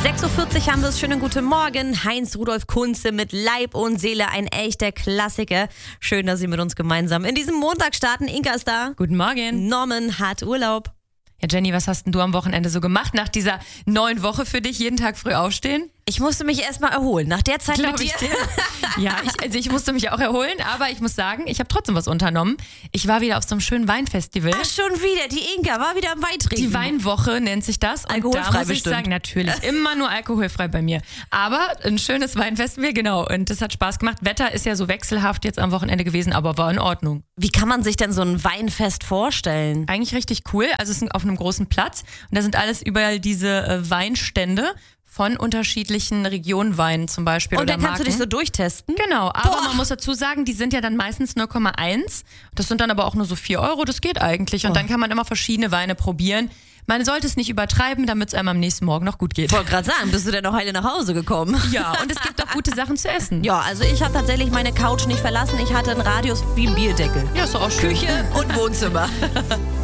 6.40 Uhr haben wir es. Schönen guten Morgen. Heinz-Rudolf Kunze mit Leib und Seele, ein echter Klassiker. Schön, dass Sie mit uns gemeinsam in diesem Montag starten. Inka ist da. Guten Morgen. Norman hat Urlaub. Ja, Jenny, was hast denn du am Wochenende so gemacht nach dieser neuen Woche für dich? Jeden Tag früh aufstehen? Ich musste mich erstmal erholen. Nach der Zeit mit dir. Ja, ich musste mich auch erholen, aber ich muss sagen, ich habe trotzdem was unternommen. Ich war wieder auf so einem schönen Weinfestival. Ach, schon wieder. Die Inka war wieder am Wein trinken. Die Weinwoche nennt sich das. Und alkoholfrei da muss bestimmt. ich sagen, natürlich, immer nur alkoholfrei bei mir. Aber ein schönes Weinfestival, genau. Und das hat Spaß gemacht. Wetter ist ja so wechselhaft jetzt am Wochenende gewesen, aber war in Ordnung. Wie kann man sich denn so ein Weinfest vorstellen? Eigentlich richtig cool. Also es ist auf einem großen Platz und da sind alles überall diese Weinstände von unterschiedlichen Regionenweinen zum Beispiel. Und oder dann kannst du Marken. dich so durchtesten? Genau, aber Boah. man muss dazu sagen, die sind ja dann meistens 0,1. Das sind dann aber auch nur so 4 Euro, das geht eigentlich. Und dann kann man immer verschiedene Weine probieren. Man sollte es nicht übertreiben, damit es einem am nächsten Morgen noch gut geht. Ich wollte gerade sagen, bist du denn noch heile nach Hause gekommen? Ja, und es gibt auch gute Sachen zu essen. Ja, also ich habe tatsächlich meine Couch nicht verlassen. Ich hatte einen Radius wie ein Bierdeckel. Ja, ist doch auch schön. Küche und Wohnzimmer.